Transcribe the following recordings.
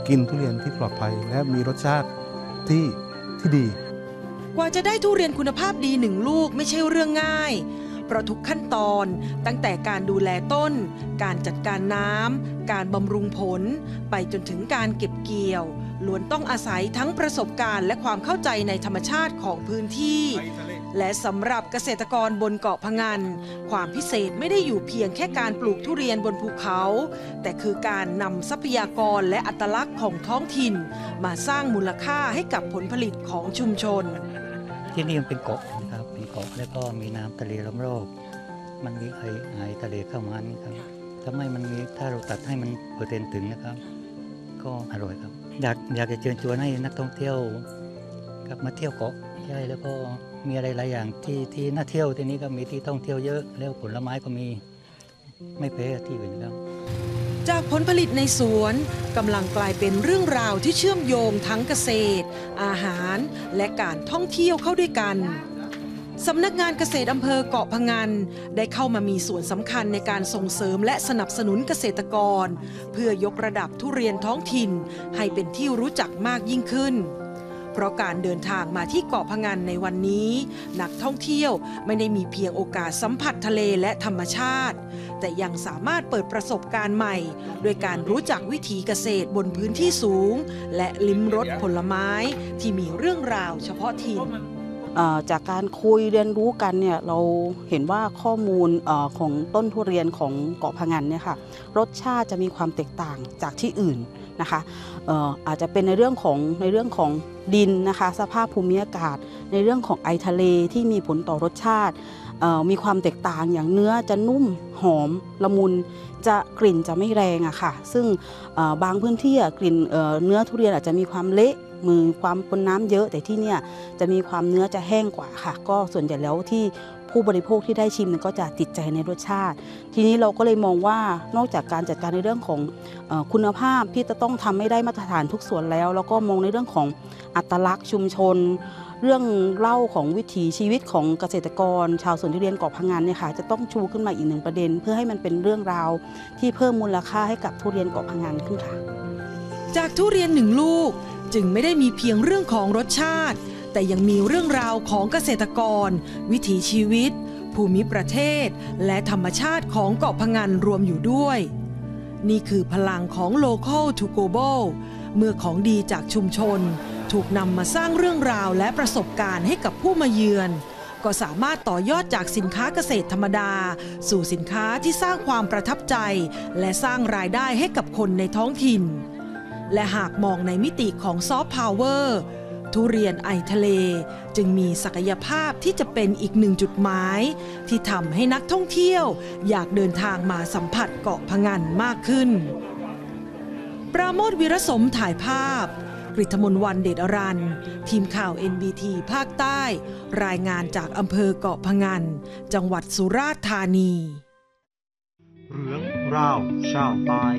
กินทุเรียนที่ปลอดภัยและมีรสชาติที่ดีกว่าจะได้ทุเรียนคุณภาพดี1 ลูกไม่ใช่เรื่องง่ายเพราะทุกขั้นตอนตั้งแต่การดูแลต้นการจัดการน้ำการบำรุงผลไปจนถึงการเก็บเกี่ยวล้วนต้องอาศัยทั้งประสบการณ์และความเข้าใจในธรรมชาติของพื้นที่และสำหรับเกษตรกรบนเกาะพะงันความพิเศษไม่ได้อยู่เพียงแค่การปลูกทุเรียนบนภูเขาแต่คือการนำทรัพยากรและอัตลักษณ์ของท้องถิ่นมาสร้างมูลค่าให้กับผลผลิตของชุมชนที่นี่มันเป็นเกาะนะครับเป็นเกาะแล้วก็มีน้ำทะเลล้อมรอบมันมีไอทะเลเข้ามานี่ครับทำไมมันมีถ้าเราตัดให้มันเปอร์เซ็นต์ถึงนะครับก็อร่อยครับอยากจะเชิญชวนให้นักท่องเที่ยวกลับมาเที่ยวเกาะใช่แล้วก็มีอะไรหลายอย่างที่น่าเที่ยวที่นี้ก็มีที่ท่องเที่ยวเยอะแล้วผลไม้ก็มีไม่แพ้ที่อื่นครับจากผลผลิตในสวนกำลังกลายเป็นเรื่องราวที่เชื่อมโยงทั้งเกษตรอาหารและการท่องเที่ยวเข้าด้วยกันสำนักงานเกษตรอำเภอเกาะพะงันได้เข้ามามีส่วนสำคัญในการส่งเสริมและสนับสนุนเกษตรกรเพื่อยกระดับทุเรียนท้องถิ่นให้เป็นที่รู้จักมากยิ่งขึ้นเพราะการเดินทางมาที่เกาะพะงันในวันนี้นักท่องเที่ยวไม่ได้มีเพียงโอกาสสัมผัสทะเลและธรรมชาติแต่ยังสามารถเปิดประสบการณ์ใหม่โดยการรู้จักวิถีเกษตรบนพื้นที่สูงและลิ้มรสผลไม้ที่มีเรื่องราวเฉพาะถิ่นจากการคุยเรียนรู้กันเนี่ยเราเห็นว่าข้อมูลของต้นทุเรียนของเกาะพะงันเนี่ยค่ะรสชาติจะมีความแตกต่างจากที่อื่นนะคะอาจจะเป็นในเรื่องของดินนะคะสภาพภูมิอากาศในเรื่องของไอทะเลที่มีผลต่อรสชาติมีความแตกต่างอย่างเนื้อจะนุ่มหอมละมุนจะกลิ่นจะไม่แรงอะค่ะซึ่งบางพื้นที่กลิ่นเนื้อทุเรียนอาจจะมีความเละมือความปนน้ำเยอะแต่ที่เนี่ยจะมีความเนื้อจะแห้งกว่าค่ะก็ส่วนใหญ่แล้วที่ผู้บริโภคที่ได้ชิมก็จะติดใจในรสชาติทีนี้เราก็เลยมองว่านอกจากการจัดการในเรื่องของคุณภาพที่จะต้องทำให้ได้มาตรฐานทุกส่วนแล้วก็มองในเรื่องของอัตลักษณ์ชุมชนเรื่องเล่าของวิถีชีวิตของเกษตรกรชาวสวนทุเรียนเกาะพะงันเนี่ยค่ะจะต้องชูขึ้นมาอีก1ประเด็นเพื่อให้มันเป็นเรื่องราวที่เพิ่มมูลค่าให้กับทุเรียนเกาะพะงันขึ้นค่ะจากทุเรียน1 ลูกจึงไม่ได้มีเพียงเรื่องของรสชาติแต่ยังมีเรื่องราวของเกษตรกรวิถีชีวิตภูมิประเทศและธรรมชาติของเกาะพะงันรวมอยู่ด้วยนี่คือพลังของ Local to Global เมื่อของดีจากชุมชนถูกนำมาสร้างเรื่องราวและประสบการณ์ให้กับผู้มาเยือนก็สามารถต่อยอดจากสินค้าเกษตรธรรมดาสู่สินค้าที่สร้างความประทับใจและสร้างรายได้ให้กับคนในท้องถิ่นและหากมองในมิติของซอฟต์พาวเวอร์ทุเรียนไอทะเลจึงมีศักยภาพที่จะเป็นอีก1 จุดหมายที่ทำให้นักท่องเที่ยวอยากเดินทางมาสัมผัสเกาะพะงันมากขึ้นปราโมท วีรสมถ่ายภาพกฤตมนต์ วรรณเดชอรัญทีมข่าว NBT ภาคใต้รายงานจากอำเภอเกาะพะงันจังหวัดสุราษฎร์ธานีเรื่องราวชาวใต้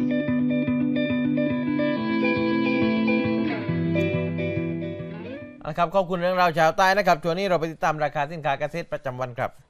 ครับขอบคุณเรื่องราวชาวใต้นะครับช่วงนี้เราไปติดตามราคาสินค้าเกษตรประจำวันครับ